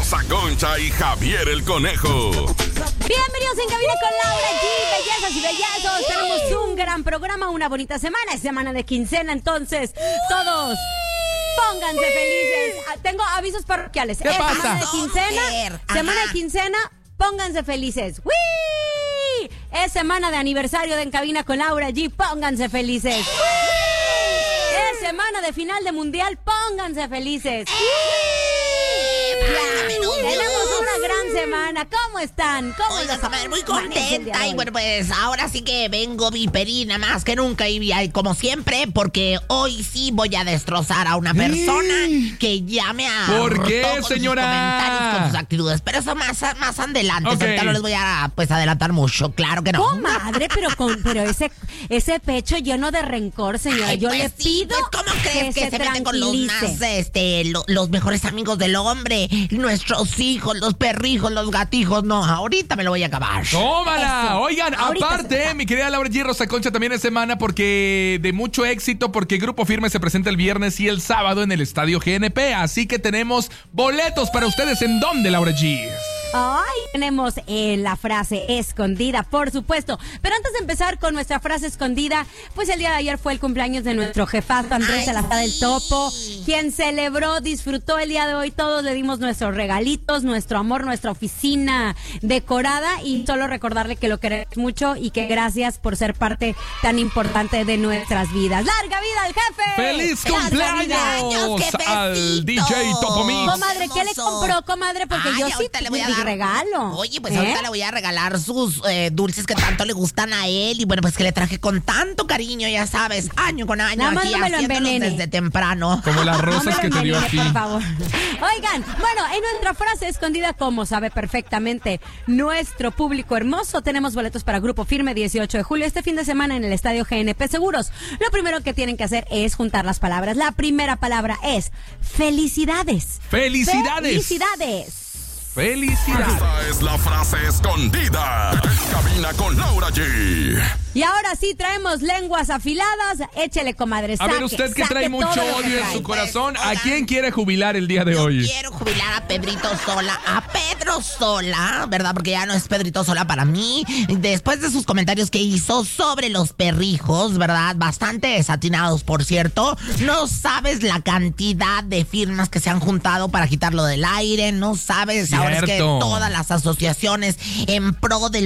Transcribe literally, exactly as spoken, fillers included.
Rosa Concha y Javier el Conejo. Bienvenidos en Cabina con Laura G. Bellezas y bellezos. Tenemos un gran programa, una bonita semana. Es semana de quincena, entonces todos pónganse felices. Ah, Tengo avisos parroquiales. ¿Qué es pasa? semana de quincena. Semana de quincena, pónganse felices. ¡Wii! Es semana de aniversario de En Cabina con Laura G. Pónganse felices. ¡Wii! Es semana de final de mundial. Pónganse felices. Tenemos una gran semana. ¿Cómo están? ¿Cómo Oiga, están? comadre, muy Amanece el día contenta. de Y hoy. bueno, pues ahora sí que vengo viperina más que nunca. Y y como siempre, porque hoy sí voy a destrozar a una persona que ya me ha. ¿Por qué, roto con señora? sus comentarios, con sus actitudes. Pero eso más, más adelante. Ok. Ahorita no les voy a pues adelantar mucho. Claro que no. Comadre, pero con, pero ese, ese pecho lleno de rencor, señora. Ay, Yo pues le sí, pido pues, ¿cómo crees que, se, meten con los tranquilice. más, este, lo- los mejores amigos del hombre? Nuestros hijos, los perrijos, los gatijos. No, ahorita me lo voy a acabar. ¡Tómala! Eso. Oigan, Ahorita aparte, se- mi querida Laura G. Rosa Concha también es semana porque de mucho éxito, porque Grupo Firme se presenta el viernes y el sábado en el Estadio G N P. Así que tenemos boletos para ustedes. ¿En dónde, Laura G? Ay, tenemos eh, la frase escondida, por supuesto. Pero antes de empezar con nuestra frase escondida, pues el día de ayer fue el cumpleaños de nuestro jefazo Andrés Ay, Salazar del sí. Topo, quien celebró, disfrutó el día de hoy. Todos le dimos nuestros regalitos, nuestro amor, nuestra oficina decorada, y solo recordarle que lo queremos mucho y que gracias por ser parte tan importante de nuestras vidas. ¡Larga vida al jefe! ¡Feliz ¡Larga cumpleaños jefecito! al D J Topo Mix! Comadre, ¿qué le Hermoso. compró, comadre? Porque Ay, yo sí ahorita le voy a mi dar regalo. Oye, pues ¿Eh? ahorita le voy a regalar sus eh, dulces que tanto le gustan a él. Y bueno, pues que le traje con tanto cariño, ya sabes, año con año. Nada más aquí no me lo haciéndolos envenene. desde temprano. Como las No rosas me lo que te dio a envenene, ti. por favor. Oigan, bueno, en nuestra frase escondida, como sabe perfectamente nuestro público hermoso, tenemos boletos para Grupo Firme dieciocho de julio, este fin de semana en el Estadio G N P Seguros. Lo primero que tienen que hacer es juntar las palabras. La primera palabra es felicidades. ¡Felicidades! Felicidades. ¡Felicidades! Esta es la frase escondida. En Cabina con Laura G. Y ahora sí traemos lenguas afiladas. Échele, comadre. A ver, saque, usted que saque trae todo mucho lo que odio en trae. su corazón, ¿a Oigan. quién quiere jubilar el día de Yo hoy? quiero jubilar a Pedrito Sola, a Pedro Sola, ¿verdad? Porque ya no es Pedrito Sola para mí. Después de sus comentarios que hizo sobre los perrijos, ¿verdad? Bastante desatinados, por cierto. No sabes la cantidad de firmas que se han juntado para quitarlo del aire. No sabes, ahora es que Cierto. todas las asociaciones en pro del